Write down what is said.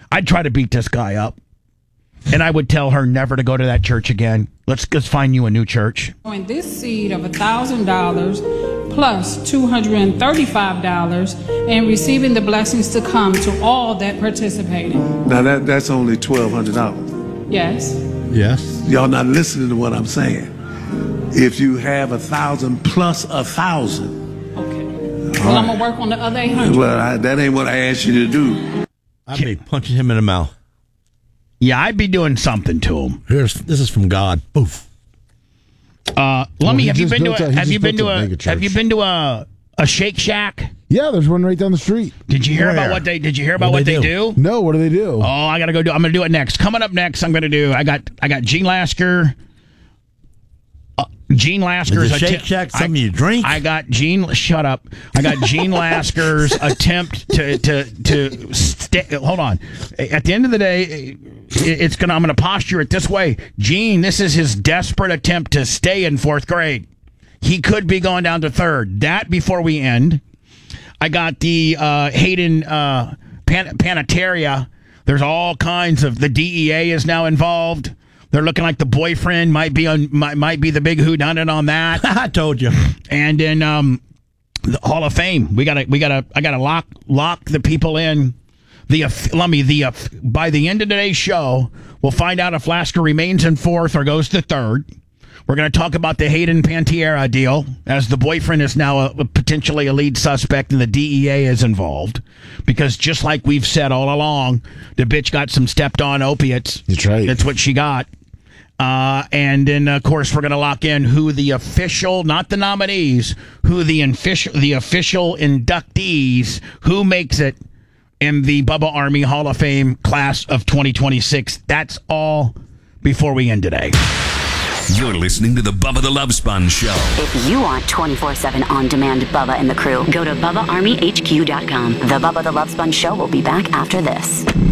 I'd try to beat this guy up. And I would tell her never to go to that church again. Let's find you a new church. This seed of $1,000 plus $235 and receiving the blessings to come to all that participated. Now that's only $1,200. Yes. Yes. Y'all not listening to what I'm saying. If you have 1,000 plus 1,000. Okay. Well, I'm gonna work on the other 800. Well, that ain't what I asked you to do. I'd be punching him in the mouth. Yeah, I'd be doing something to him. This is from God. Poof. Have you been to a Shake Shack? Yeah, there's one right down the street. Did you hear about what they do? No, what do they do? Oh, I gotta go do. I'm gonna do it next. Coming up next, I'm gonna do. I got Gene Lasker. Gene Lasker's Shake Shack. Something you drink. I got Gene. Shut up. I got Gene Lasker's attempt to stay. Hold on. At the end of the day, I'm gonna posture it this way. Gene, this is his desperate attempt to stay in fourth grade. He could be going down to third. That before we end. I got the Hayden Panetteria. There's all kinds of. The DEA is now involved. They're looking like the boyfriend might be the big whodunit on that. I told you. And then the Hall of Fame. I gotta lock the people in. By the end of today's show, we'll find out if Lasker remains in fourth or goes to third. We're going to talk about the Hayden Panettiere deal, as the boyfriend is now potentially a lead suspect and the DEA is involved. Because just like we've said all along, the bitch got some stepped-on opiates. That's right. That's what she got. And then, of course, we're going to lock in who the official, not the nominees, who the official inductees, who makes it in the Bubba Army Hall of Fame class of 2026. That's all before we end today. You're listening to the Bubba the Love Sponge Show. If you want 24/7 on-demand Bubba and the crew, go to BubbaArmyHQ.com. The Bubba the Love Sponge Show will be back after this.